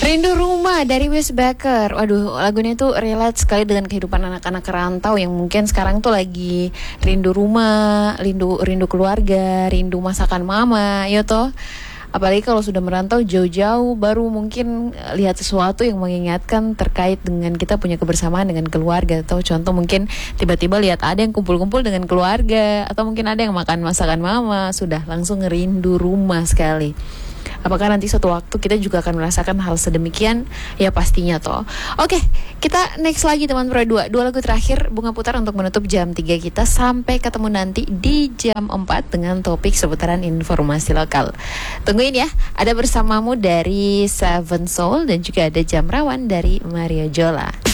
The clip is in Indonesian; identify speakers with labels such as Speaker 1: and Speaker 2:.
Speaker 1: Rindu Rumah dari Wes Baker. Waduh, lagunya tuh relate sekali dengan kehidupan anak-anak rantau yang mungkin sekarang tuh lagi rindu rumah, rindu keluarga, rindu masakan mama, ya toh. Apalagi kalau sudah merantau jauh-jauh, baru mungkin lihat sesuatu yang mengingatkan terkait dengan kita punya kebersamaan dengan keluarga. Atau contoh mungkin tiba-tiba lihat ada yang kumpul-kumpul dengan keluarga, atau mungkin ada yang makan masakan mama, sudah langsung rindu rumah sekali. Apakah nanti suatu waktu kita juga akan merasakan hal sedemikian? Ya pastinya toh. Oke, kita next lagi teman Pro 2. Dua lagu terakhir Bunga putar untuk menutup jam 3 kita. Sampai ketemu nanti di jam 4 dengan topik seputaran informasi lokal. Tungguin ya. Ada bersamamu dari Seven Soul dan juga ada Jam Rawan dari Mario Jola.